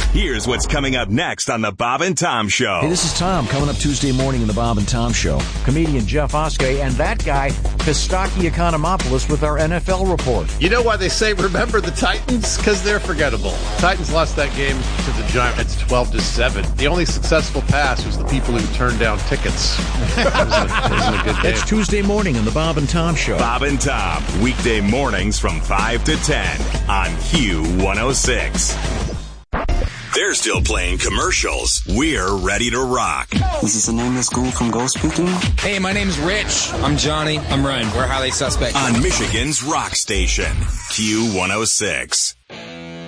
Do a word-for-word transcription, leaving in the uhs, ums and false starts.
Here's what's coming up next on the Bob and Tom Show. Hey, this is Tom. Coming up Tuesday morning in the Bob and Tom Show. Comedian Jeff Oskey and that guy, Kostaki Economopoulos, with our N F L report. You know why they say remember the Titans? Because they're forgettable. Titans lost that game to the Giants twelve to seven. The only successful pass was the people who turned down tickets. It wasn't a, it wasn't a good game. It's Tuesday morning in the Bob and Tom Show. Bob and Tom, weekday mornings from five to ten on Q one oh six. They're still playing commercials. We're ready to rock. This is the nameless ghoul from Ghost Speaking. Hey, my name's Rich. I'm Johnny. I'm Ryan. We're highly suspect. On Michigan's rock station, Q one oh six.